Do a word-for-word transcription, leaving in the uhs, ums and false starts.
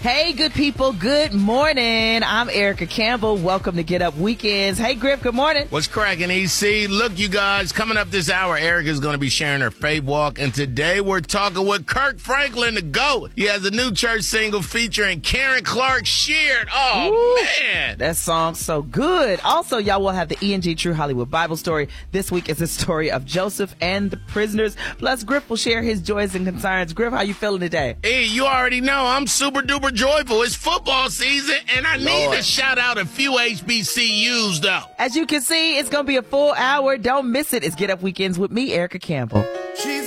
Hey, good people. Good morning. I'm Erica Campbell. Welcome to Get Up Weekends. Hey, Griff. Good morning. What's cracking, E C? Look, you guys, coming up this hour, Erica is going to be sharing her faith walk. And today we're talking with Kirk Franklin, the GOAT. He has a new church single featuring Karen Clark Sheard. Oh, Ooh, man. That song's so good. Also, y'all will have the E and G True Hollywood Bible story. This week is the story of Joseph and the prisoners. Plus, Griff will share his joys and concerns. Griff, how you feeling today? Hey, you already know I'm super duper joyful. It's football season, and I Lord. need to shout out a few H B C Us, though. As you can see, it's going to be a full hour. Don't miss it. It's Get Up Weekends with me, Erica Campbell. She's